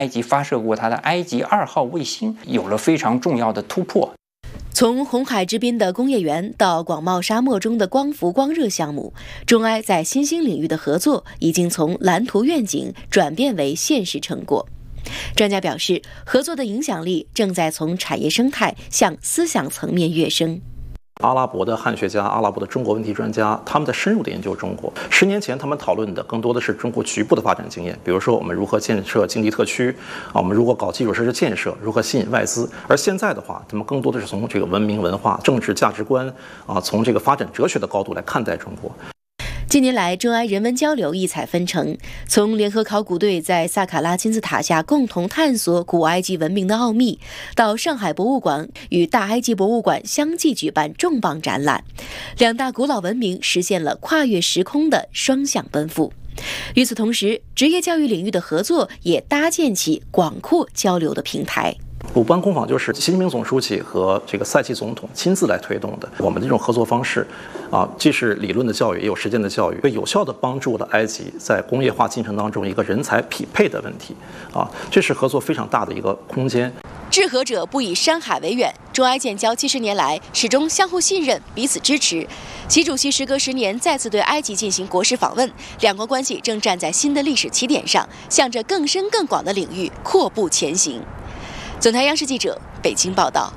埃及发射过它的埃及2号卫星，有了非常重要的突破。 从红海之滨的工业园到广袤沙漠中的光伏光热项目，中埃在新兴领域的合作已经从蓝图愿景转变为现实成果。专家表示，合作的影响力正在从产业生态向思想层面跃升。 阿拉伯的汉学家、阿拉伯的中国问题专家，他们在深入的研究中国。10年前，他们讨论的更多的是中国局部的发展经验，比如说我们如何建设经济特区，我们如何搞基础设施建设，如何吸引外资。而现在的话，他们更多的是从这个文明、文化、政治价值观从这个发展哲学的高度来看待中国。 近年来，中埃人文交流异彩纷呈，从联合考古队在萨卡拉金字塔下共同探索古埃及文明的奥秘，到上海博物馆与大埃及博物馆相继举办重磅展览，两大古老文明实现了跨越时空的双向奔赴。与此同时，职业教育领域的合作也搭建起广阔交流的平台。 鲁班工坊就是习近平总书记和这个赛季总统亲自来推动的。我们这种合作方式，既是理论的教育，也有实践的教育，有效地帮助了埃及在工业化进程当中一个人才匹配的问题。这是合作非常大的一个空间。 治和者不以山海为远，中埃建交70年来始终相互信任、彼此支持。习主席时隔10年再次对埃及进行国事访问，两国关系正站在新的历史起点上，向着更深更广的领域阔步前行。总台央视记者北京报道。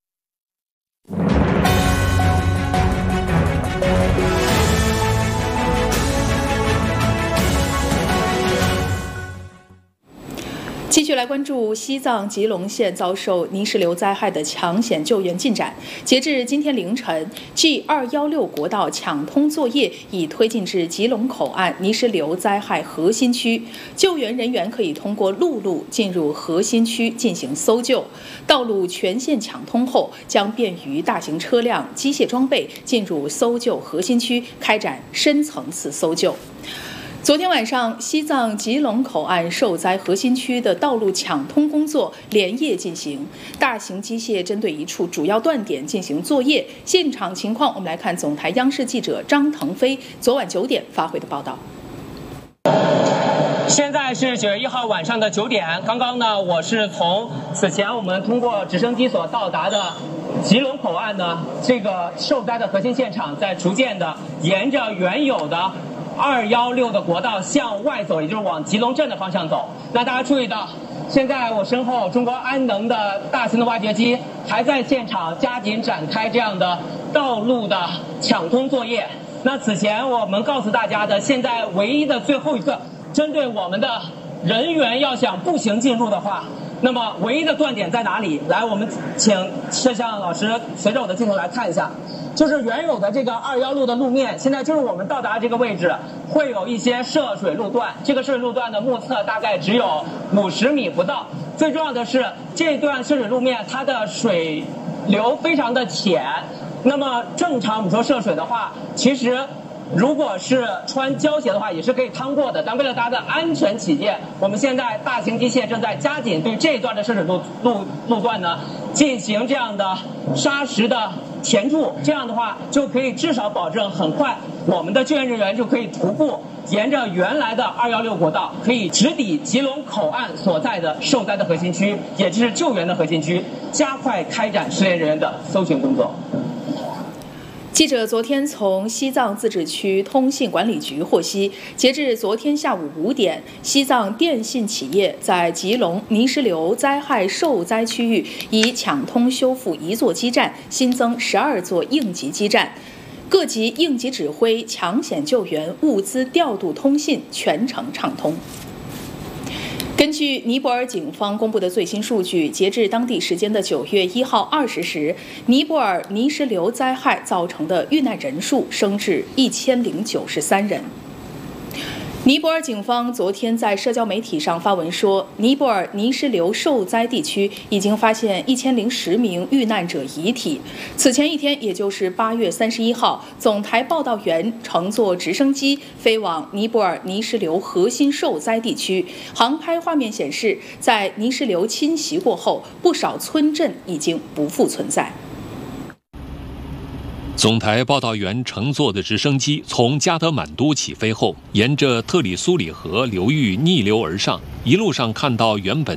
继续来关注西藏吉隆县遭受泥石流灾害的抢险救援进展。截至今天凌晨 ，G216 国道抢通作业已推进至吉隆口岸泥石流灾害核心区，救援人员可以通过陆路进入核心区进行搜救。道路全线抢通后，将便于大型车辆、机械装备进入搜救核心区，开展深层次搜救。昨天晚上，西藏吉隆口岸受灾核心区的道路抢通工作连夜进行，大型机械针对一处主要断点进行作业。现场情况，我们来看总台央视记者张腾飞昨晚9点发回的报道。 现在是9月1号晚上的9点，刚刚呢，我是从此前我们通过直升机所到达的吉隆口岸呢，这个受灾的核心现场，在逐渐的沿着原有的216的国道向外走，也就是往吉隆镇的方向走。那大家注意到，现在我身后中国安能的大型的挖掘机还在现场加紧展开这样的道路的抢通作业。那此前我们告诉大家的，现在唯一的最后一个针对我们的人员要想步行进入的话，那么唯一的断点在哪里？来，我们请摄像老师随着我的镜头来看一下，就是原有的这个216路的路面，现在就是我们到达这个位置，会有一些涉水路段。这个涉水路段的目测大概只有50米不到。最重要的是，这段涉水路面它的水流非常的浅。那么正常我们说涉水的话，其实如果是穿胶鞋的话，也是可以趟过的。但为了大家的安全起见，我们现在大型机械正在加紧对这一段的涉水路段呢进行这样的砂石的填筑。这样的话，就可以至少保证很快我们的救援人员就可以徒步沿着原来的216国道，可以直抵吉隆口岸所在的受灾的核心区，也就是救援的核心区，加快开展失联人员的搜寻工作。 记者昨天从西藏自治区通信管理局获悉，截至昨天下午5点，西藏电信企业在吉隆泥石流灾害受灾区域已抢通修复1座基站，新增12座应急基站，各级应急指挥、抢险救援、物资调度、通信全程畅通。根据尼泊尔警方公布的最新数据，截至当地时间的9月1号20时，尼泊尔泥石流灾害造成的遇难人数升至1093人。尼泊尔警方昨天在社交媒体上发文说，尼泊尔泥石流受灾地区已经发现1010名遇难者遗体。此前一天，也就是8月31号，总台报道员乘坐直升机飞往尼泊尔泥石流核心受灾地区，航拍画面显示，在泥石流侵袭过后，不少村镇已经不复存在。 总台报道员乘坐的直升机从加德满都起飞后，沿着特里苏里河流域逆流而上，一路上看到原本